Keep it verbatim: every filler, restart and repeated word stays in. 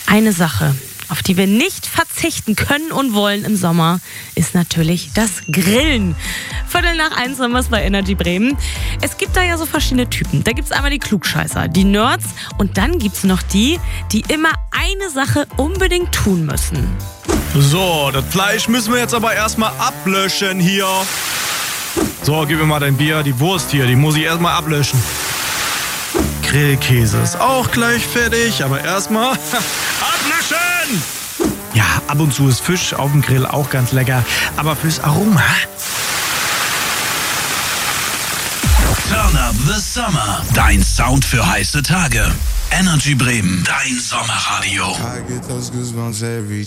Eine Sache, auf die wir nicht verzichten können und wollen im Sommer, ist natürlich das Grillen. Viertel nach eins haben wir es bei Energy Bremen. Es gibt da ja so verschiedene Typen. Da gibt es einmal die Klugscheißer, die Nerds und dann gibt es noch die, die immer eine Sache unbedingt tun müssen. So, das Fleisch müssen wir jetzt aber erstmal ablöschen hier. So, gib mir mal dein Bier. Die Wurst hier, die muss ich erstmal ablöschen. Grillkäse ist auch gleich fertig, aber erstmal ablöschen! Ja, ab und zu ist Fisch auf dem Grill auch ganz lecker, aber fürs Aroma. Turn up the Summer. Dein Sound für heiße Tage. Energy Bremen, dein Sommerradio. I get those goosebumps every